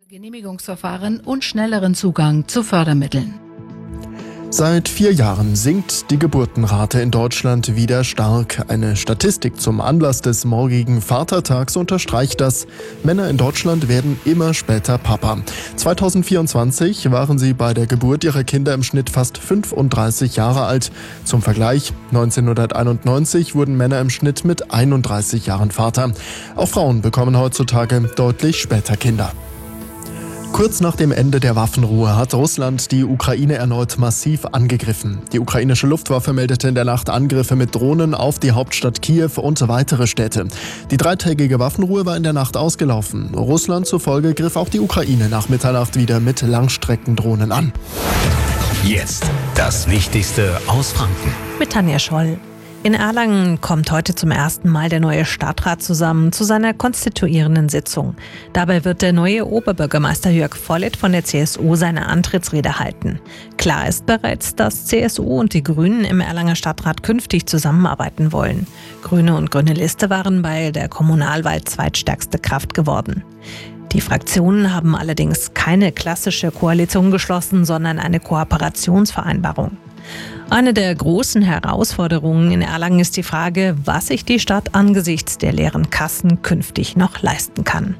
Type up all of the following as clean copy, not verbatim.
Genehmigungsverfahren und schnelleren Zugang zu Fördermitteln. Seit 4 Jahren sinkt die Geburtenrate in Deutschland wieder stark. Eine Statistik zum Anlass des morgigen Vatertags unterstreicht das. Männer in Deutschland werden immer später Papa. 2024 waren sie bei der Geburt ihrer Kinder im Schnitt fast 35 Jahre alt. Zum Vergleich, 1991 wurden Männer im Schnitt mit 31 Jahren Vater. Auch Frauen bekommen heutzutage deutlich später Kinder. Kurz nach dem Ende der Waffenruhe hat Russland die Ukraine erneut massiv angegriffen. Die ukrainische Luftwaffe meldete in der Nacht Angriffe mit Drohnen auf die Hauptstadt Kiew und weitere Städte. Die 3-tägige Waffenruhe war in der Nacht ausgelaufen. Russland zufolge griff auch die Ukraine nach Mitternacht wieder mit Langstreckendrohnen an. Jetzt das Wichtigste aus Franken. Mit Tanja Scholl. In Erlangen kommt heute zum ersten Mal der neue Stadtrat zusammen zu seiner konstituierenden Sitzung. Dabei wird der neue Oberbürgermeister Jörg Volleth von der CSU seine Antrittsrede halten. Klar ist bereits, dass CSU und die Grünen im Erlanger Stadtrat künftig zusammenarbeiten wollen. Grüne und Grüne Liste waren bei der Kommunalwahl zweitstärkste Kraft geworden. Die Fraktionen haben allerdings keine klassische Koalition geschlossen, sondern eine Kooperationsvereinbarung. Eine der großen Herausforderungen in Erlangen ist die Frage, was sich die Stadt angesichts der leeren Kassen künftig noch leisten kann.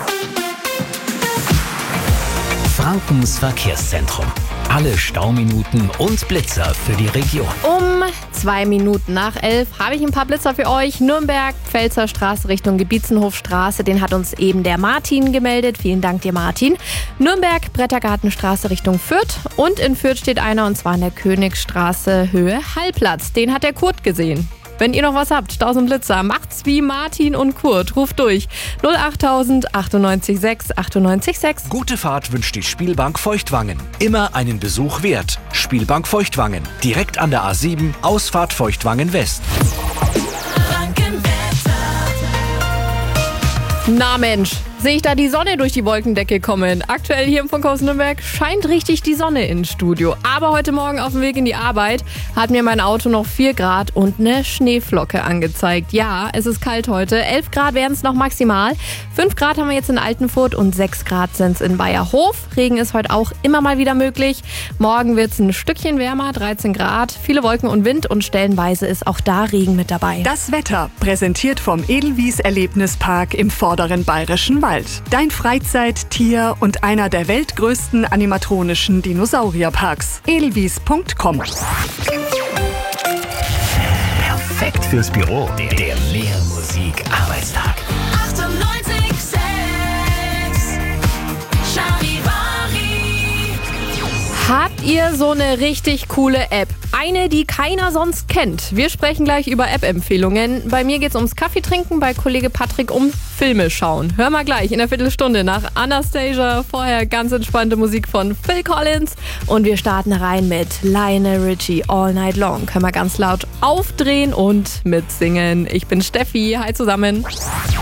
Frankens Verkehrszentrum. Alle Stauminuten und Blitzer für die Region. Um 2 Minuten nach 11 habe ich ein paar Blitzer für euch. Nürnberg, Pfälzer Straße Richtung Gebietzenhofstraße. Den hat uns eben der Martin gemeldet. Vielen Dank dir, Martin. Nürnberg, Brettergartenstraße Richtung Fürth. Und in Fürth steht einer, und zwar in der Königstraße Höhe Hallplatz. Den hat der Kurt gesehen. Wenn ihr noch was habt, 1000 Blitzer, macht's wie Martin und Kurt. Ruft durch 08000 98 6 98 6. Gute Fahrt wünscht die Spielbank Feuchtwangen. Immer einen Besuch wert. Spielbank Feuchtwangen. Direkt an der A7, Ausfahrt Feuchtwangen West. Na Mensch, sehe ich da die Sonne durch die Wolkendecke kommen. Aktuell hier im Funkhaus Nürnberg scheint richtig die Sonne ins Studio. Aber heute Morgen auf dem Weg in die Arbeit hat mir mein Auto noch 4 Grad und eine Schneeflocke angezeigt. Ja, es ist kalt heute. 11 Grad wären es noch maximal. 5 Grad haben wir jetzt in Altenfurt und 6 Grad sind es in Bayerhof. Regen ist heute auch immer mal wieder möglich. Morgen wird es ein Stückchen wärmer, 13 Grad. Viele Wolken und Wind und stellenweise ist auch da Regen mit dabei. Das Wetter, präsentiert vom Edelwies Erlebnispark im vorderen Bayerischen Wald. Dein Freizeit-, Tier- und einer der weltgrößten animatronischen Dinosaurierparks. Edelwies.com. Perfekt fürs Büro. Der Mehrmusik-Arbeitstag. 98,6 Charivari. Habt ihr so eine richtig coole App? Eine, die keiner sonst kennt. Wir sprechen gleich über App-Empfehlungen. Bei mir geht's ums Kaffeetrinken, bei Kollege Patrick um Filme schauen. Hör mal gleich in der Viertelstunde nach Anastasia. Vorher ganz entspannte Musik von Phil Collins. Und wir starten rein mit Lionel Richie, All Night Long. Können wir ganz laut aufdrehen und mitsingen. Ich bin Steffi. Hi zusammen.